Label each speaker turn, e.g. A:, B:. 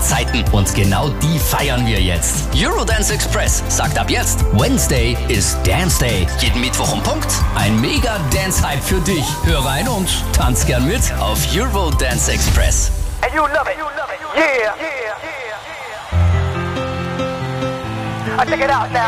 A: Zeiten und genau die feiern wir jetzt. Eurodance Express sagt ab jetzt, Wednesday ist Dance Day. Jeden Mittwoch um Punkt ein mega Dance-Hype für dich. Hör rein und tanz gern mit auf Eurodance Express.
B: And you love it. Yeah. Check it out now.